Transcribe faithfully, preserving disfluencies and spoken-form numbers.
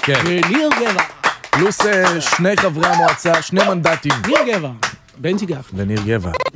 כן. וניר גבע. פלוס שני חברי המועצה, שני מנדטים. ניר גבע. בנצ'י גפני. וניר גבע.